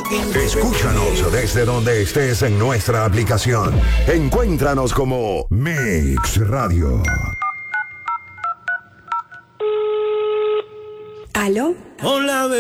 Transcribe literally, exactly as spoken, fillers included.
Escúchanos desde donde estés en nuestra aplicación. Encuéntranos como Mix Radio. ¿Aló? Hola, bebé.